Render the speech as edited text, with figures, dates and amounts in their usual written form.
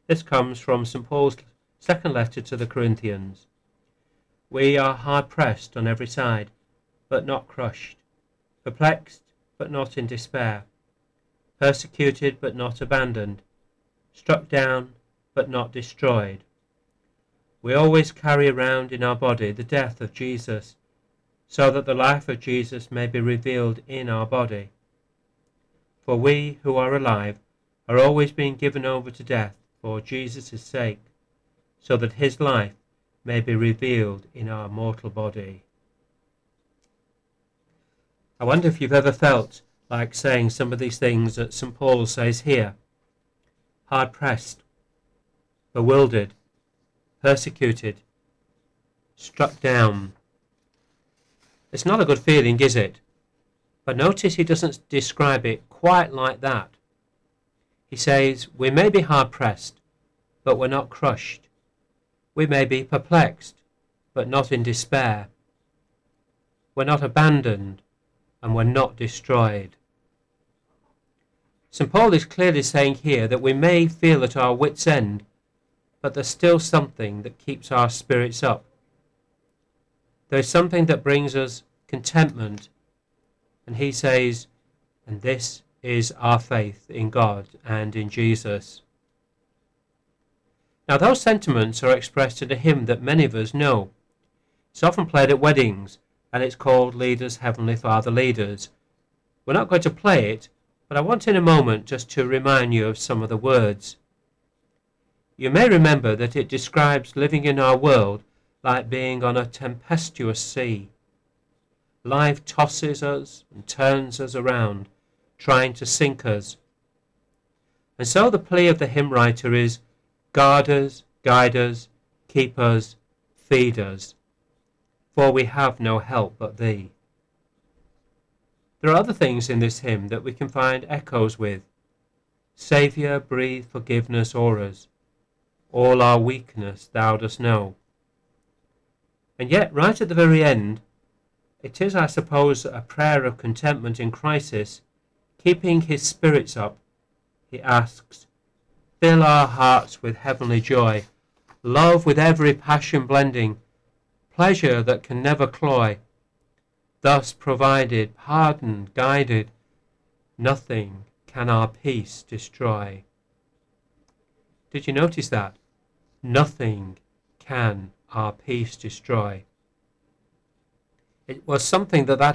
This comes from St. Paul's second letter to the Corinthians. We are hard pressed on every side, but not crushed, perplexed, but not in despair, persecuted, but not abandoned, struck down, but not destroyed. We always carry around in our body the death of Jesus, so that the life of Jesus may be revealed in our body. For we who are alive are always being given over to death for Jesus' sake, so that his life may be revealed in our mortal body. I wonder if you've ever felt like saying some of these things that St. Paul says here. Hard pressed, bewildered, persecuted, struck down. It's not a good feeling, is it? But notice he doesn't describe it quite like that. He says, we may be hard pressed, but we're not crushed. We may be perplexed, but not in despair. We're not abandoned, and we're not destroyed. St. Paul is clearly saying here that we may feel at our wits' end, but there's still something that keeps our spirits up. There's something that brings us contentment, and he says, and this is our faith in God and in Jesus. Now those sentiments are expressed in a hymn that many of us know. It's often played at weddings, and it's called Lead Us, Heavenly Father, Lead Us. We're not going to play it, but I want in a moment just to remind you of some of the words. You may remember that it describes living in our world like being on a tempestuous sea. Life tosses us and turns us around, trying to sink us. And so the plea of the hymn writer is, guard us, guide us, keep us, feed us, for we have no help but thee. There are other things in this hymn that we can find echoes with. Saviour, breathe forgiveness o'er us. All our weakness thou dost know. And yet, right at the very end, it is, I suppose, a prayer of contentment in crisis. Keeping his spirits up, he asks, fill our hearts with heavenly joy, love with every passion blending, pleasure that can never cloy. Thus provided, pardoned, guided, nothing can our peace destroy. Did you notice that? Nothing can our peace destroy. It was something that